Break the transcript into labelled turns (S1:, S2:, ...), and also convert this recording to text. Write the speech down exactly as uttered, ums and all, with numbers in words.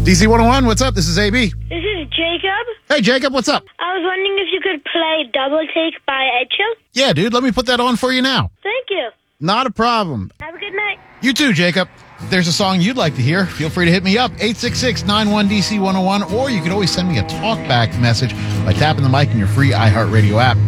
S1: D C one oh one, what's up? This is A B.
S2: This is Jacob.
S1: Hey, Jacob, what's up?
S2: I was wondering if you could play Double Take by Ed Sheeran.
S1: Yeah, dude, let me put that on for you now.
S2: Thank you.
S1: Not a problem.
S2: Have a good night.
S1: You too, Jacob. If there's a song you'd like to hear, feel free to hit me up, eight six six, nine one, D C one oh one, or you can always send me a talkback message by tapping the mic in your free iHeartRadio app.